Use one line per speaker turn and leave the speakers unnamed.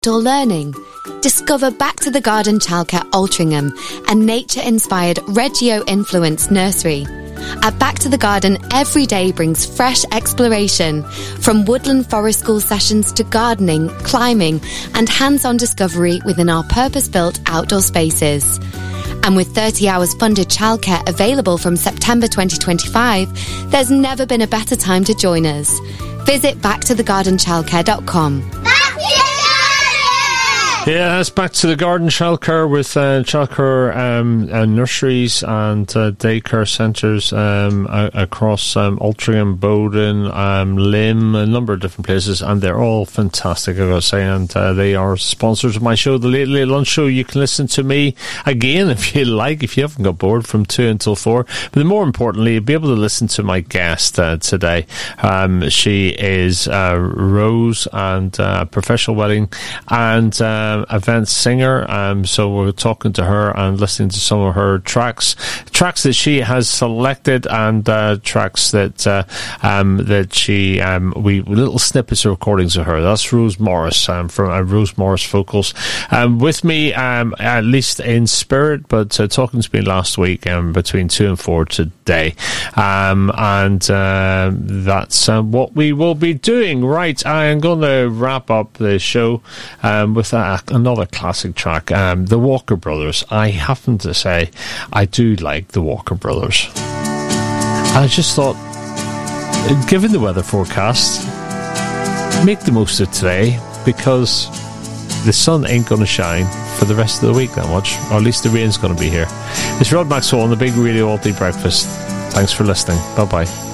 outdoor learning. Discover Back to the Garden Childcare Altrincham, a nature-inspired Reggio-influenced nursery. At Back to the Garden, every day brings fresh exploration, from woodland forest school sessions to gardening, climbing, and hands-on discovery within our purpose-built outdoor spaces. And with 30 hours funded childcare available from September 2025, there's never been a better time to join us. Visit backtothegardenchildcare.com.
Yeah, that's Back to the Garden Childcare with childcare nurseries and daycare centres across Altrincham, Bowden, Lim, a number of different places, and they're all fantastic, I've got to say, and they are sponsors of my show, The Late Late Lunch Show. You can listen to me again if you like, if you haven't got bored, from 2 until 4. But more importantly, you'll be able to listen to my guest today. She is Rose, and professional wedding and event singer, so we're talking to her and listening to some of her tracks that she has selected, and tracks that she we little snippets of recordings of her. That's Rose Morris from Rose Morris Vocals, with me at least in spirit, but talking to me last week between 2 and 4 today, and that's what we will be doing. Right, I am going to wrap up the show with another classic track, the Walker Brothers. I happen to say I do like the Walker Brothers. I just thought, given the weather forecast, make the most of today, because the sun ain't going to shine for the rest of the week that much, or at least the rain's going to be here. It's Rod Maxwell on the Big Radio Alty Breakfast. Thanks for listening. Bye bye.